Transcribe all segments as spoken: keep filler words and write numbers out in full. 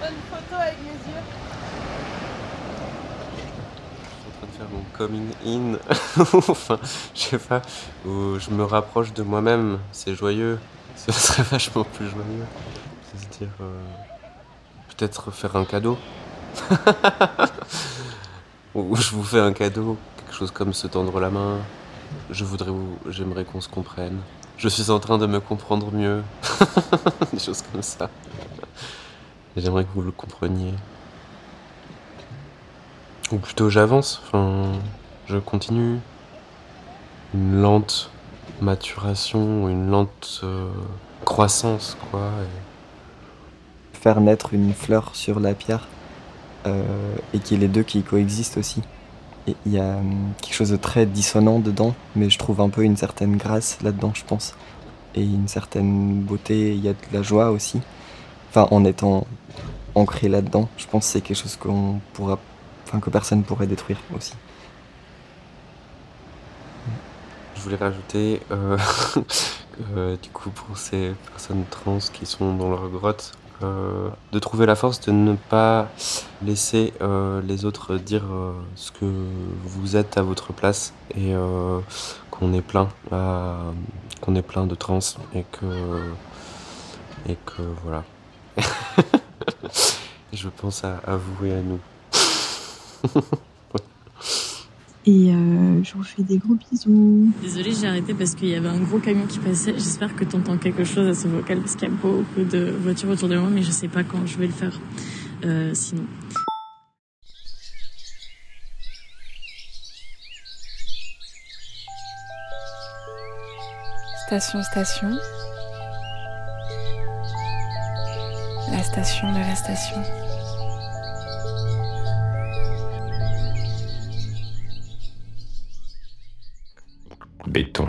Une photo avec mes yeux. Je suis en train de faire mon coming in. Enfin, je sais pas, où je me rapproche de moi-même. C'est joyeux. Ce serait vachement plus joyeux de se dire euh, peut-être faire un cadeau. Ou je vous fais un cadeau, quelque chose comme se tendre la main. Je voudrais vous, j'aimerais qu'on se comprenne. Je suis en train de me comprendre mieux. Des choses comme ça. Et j'aimerais que vous le compreniez. Ou plutôt j'avance, enfin, je continue. Une lente maturation, une lente euh, croissance, quoi. Et... Faire naître une fleur sur la pierre euh, et qu'il y ait les deux qui coexistent aussi. Et il y a hum, quelque chose de très dissonant dedans, mais je trouve un peu une certaine grâce là-dedans, je pense. Et une certaine beauté, il y a de la joie aussi. Enfin, en étant ancré là-dedans, je pense que c'est quelque chose qu'on pourra, enfin, que personne pourrait détruire aussi. Je voulais rajouter, euh, euh, du coup, pour ces personnes trans qui sont dans leur grotte, euh, de trouver la force de ne pas laisser euh, les autres dire euh, ce que vous êtes à votre place et euh, qu'on est plein, à, qu'on est plein de trans et que et que voilà. Je pense à, à vous et à nous. Et euh, je vous fais des gros bisous. Désolée, j'ai arrêté parce qu'il y avait un gros camion qui passait. J'espère que t'entends quelque chose à ce vocal parce qu'il y a beaucoup de voitures autour de moi, mais je sais pas quand je vais le faire. Euh, sinon. Station, station. La station de la station. Béton.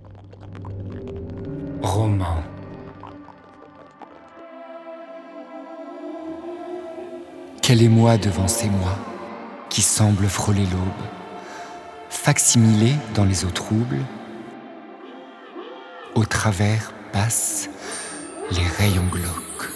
Roman. Quel émoi devant ces mois qui semblent frôler l'aube, facsimilés dans les eaux troubles, au travers passent les rayons glauques.